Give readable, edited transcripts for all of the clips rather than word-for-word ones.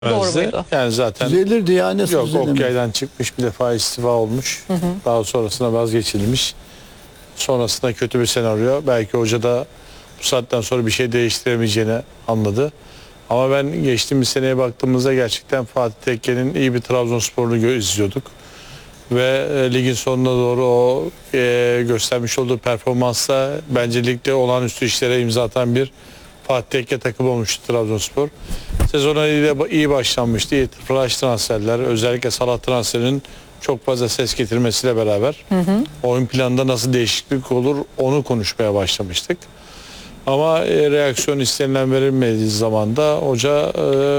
Doğru muydu? Yani zaten Düzelirdi ya, nasıl yok, düzelemez? Okyay'dan çıkmış, bir defa istifa olmuş. Daha sonrasında vazgeçilmiş. Sonrasında kötü bir senaryo. Belki hoca da bu saatten sonra bir şey değiştiremeyeceğini anladı. Ama ben geçtiğimiz seneye baktığımızda gerçekten Fatih Tekke'nin iyi bir Trabzonspor'unu izliyorduk. Ve ligin sonuna doğru o göstermiş olduğu performansla bence ligde olağanüstü işlere imza atan bir Fatih Tekke takımı olmuştu Trabzonspor. Sezona iyi başlanmıştı. İyi flash transferler, özellikle Salah transferinin çok fazla ses getirmesiyle beraber oyun planında nasıl değişiklik olur onu konuşmaya başlamıştık. Ama reaksiyon istenilen verilmediği zaman da hoca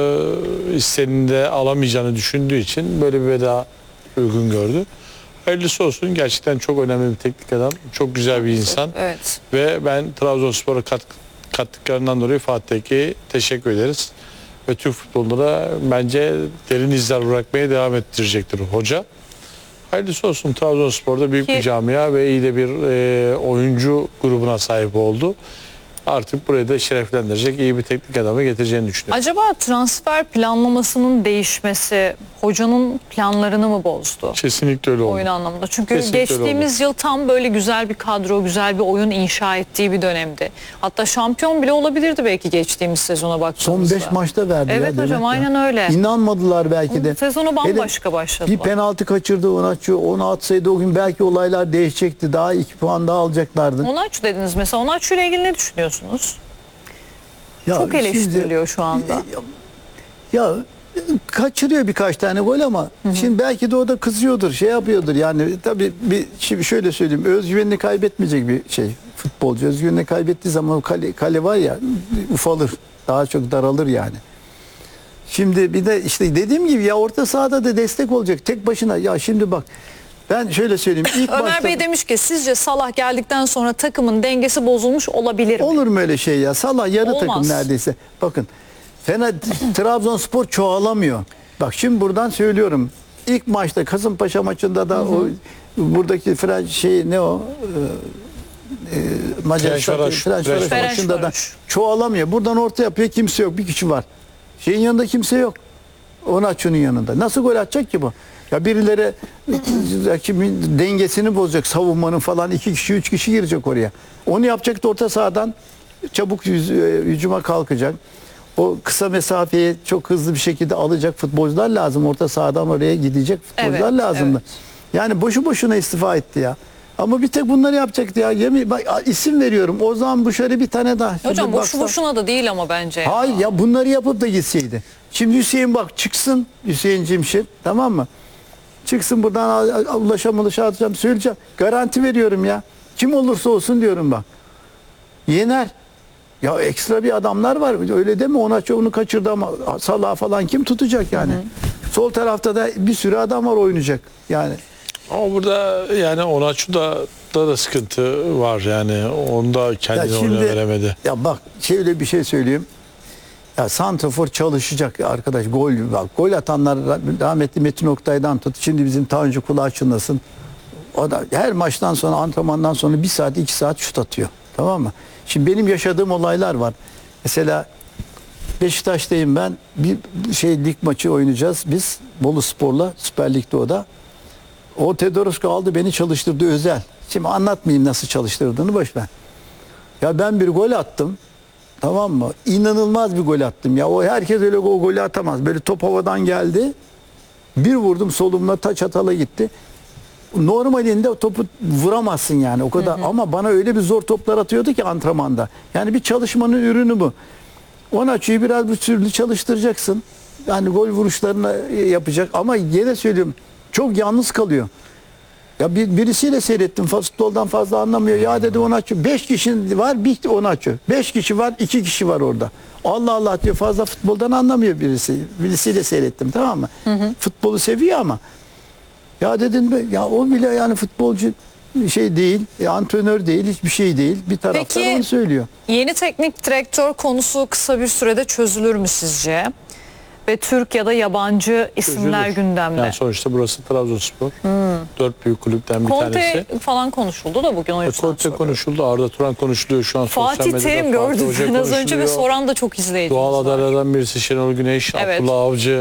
istenini de alamayacağını düşündüğü için böyle bir veda uygun gördü. Hayırlısı olsun. Gerçekten çok önemli bir teknik adam. Çok güzel bir insan. Evet. Ve ben Trabzonspor'a kattıklarından dolayı Fatih Tekke'ye teşekkür ederiz. Ve Türk futbolunda bence derin izler bırakmaya devam ettirecektir hoca. Hayırlısı olsun. Trabzonspor'da büyük bir camia ve iyi de bir oyuncu grubuna sahip oldu. Artık burayı da şereflendirecek iyi bir teknik adamı getireceğini düşünüyorum. Acaba transfer planlamasının değişmesi hocanın planlarını mı bozdu? Kesinlikle öyle oldu. Oyun anlamında. Çünkü Kesinlikle geçtiğimiz yıl tam böyle güzel bir kadro, güzel bir oyun inşa ettiği bir dönemdi. Hatta şampiyon bile olabilirdi belki geçtiğimiz sezona Son baktığımızda. 5 maçta verdi. Evet ya, hocam, demek ya. aynen öyle. İnanmadılar belki de. Sezonu bambaşka Hele başladı. bir penaltı kaçırdı Onaçu. Onu atsaydı o gün belki olaylar değişecekti. Daha 2 puan daha alacaklardı. Onaçu dediniz mesela. Onaçu ile ilgili ne düşünüyorsunuz? Ya Çok eleştiriliyor şu anda. Ya kaçırıyor birkaç tane gol ama şimdi belki de o da kızıyordur, şey yapıyordur. Yani tabii şimdi şöyle söyleyeyim, özgüvenini kaybetmeyecek bir şey futbolcu. Özgüvenini kaybettiği zaman o kale var ya, ufalır. Daha çok daralır yani. Şimdi bir de işte dediğim gibi ya, orta sahada da destek olacak tek başına. Ya şimdi bak, ben şöyle söyleyeyim. İlk Ömer başta, Bey demiş ki sizce Salah geldikten sonra takımın dengesi bozulmuş olabilir mi? olur mu öyle şey ya? Salah yarı Olmaz. takım neredeyse. Bakın, Trabzonspor çoğalamıyor. Bak şimdi buradan söylüyorum. İlk maçta Kasımpaşa maçında da o buradaki Macaristan Ferencvaroş maçında da çoğalamıyor. Buradan orta yapıyor, kimse yok. Bir kişi var. Şeyin yanında kimse yok. Onaçu'nun yanında. Nasıl gol atacak ki bu? Ya birileri rakibin dengesini bozacak, savunmanın falan, 2 kişi 3 kişi girecek oraya. Onu yapacak da orta sahadan çabuk hücuma kalkacak. O kısa mesafeyi çok hızlı bir şekilde alacak futbolcular lazım. Orta sahadan oraya gidecek futbolcular lazımdı. Evet. Yani boşu boşuna istifa etti ya. Ama bir tek bunları yapacaktı ya. Bak, isim veriyorum. Ozan Buşar'ı bir tane daha. Hocam Şimdi boşu baksa- boşuna da değil ama bence. Hayır ya, bunları yapıp da gitseydi. Şimdi Hüseyin bak çıksın, Hüseyin Cimşir, tamam mı? Çıksın buradan, atacağım, söyleyeceğim. Garanti veriyorum ya. Kim olursa olsun diyorum bak. Yener. Ya ekstra bir adamlar var. Öyle deme, onu kaçırdı ama Salah falan kim tutacak yani? Sol tarafta da bir sürü adam var oynayacak yani. Ama burada yani Onaçu'da da sıkıntı var yani. Onu da kendine oyuna veremedi. Ya bak, şöyle bir şey söyleyeyim. Ya santrafor çalışacak arkadaş, gol atanlar, rahmetli Metin Oktay'dan tut. Şimdi bizim Tanju kulağı çınlasın. O da her maçtan sonra, antrenmandan sonra 1 saat 2 saat şut atıyor. Tamam mı? Şimdi benim yaşadığım olaylar var. Mesela Beşiktaş'tayım ben. Bir lig maçı oynayacağız biz Bolu Spor'la, Süper Lig'de o da. O Tedorosko aldı beni, çalıştırdı özel. Şimdi anlatmayayım nasıl çalıştırdığını, boş ver. Ya ben bir gol attım. Tamam mı? İnanılmaz bir gol attım ya. O herkes öyle o golü atamaz. Böyle top havadan geldi. Bir vurdum solumla, taç atala gitti. Normalinde topu vuramazsın yani o kadar. Ama bana öyle bir zor toplar atıyordu ki antrenmanda. Yani bir çalışmanın ürünü bu. Onaçu'yu biraz bu türlü çalıştıracaksın. Yani gol vuruşlarını yapacak ama yine söylüyorum, çok yalnız kalıyor. Ya birisiyle seyrettim, futboldan fazla anlamıyor. Ya dedi Onaçu, 5 kişi var, bir Onaçu. 5 kişi var, 2 kişi var orada. Allah Allah diyor, fazla futboldan anlamıyor birisi. Birisiyle seyrettim, tamam mı? Futbolu seviyor ama. Ya dedim, ya o bile yani futbolcu şey değil, antrenör değil, hiçbir şey değil. Bir taraftan onu söylüyor. Yeni teknik direktör konusu kısa bir sürede çözülür mü sizce? ve Türk ya da yabancı isimler Çözülür. gündemde. Yani sonuçta burası Trabzonspor. 4 büyük kulüpten bir Conte tanesi. falan konuşuldu da bugün o yüzden Conte soruyorum. konuşuldu. Arda Turan konuşuluyor şu an sosyal Fatih medyada. Terim Fatih gördüm Hoca ben az önce ve konuşuluyor. soran da çok izleyicimiz Doğal var. adaylardan birisi Şenol Güneş, Evet. Abdullah Avcı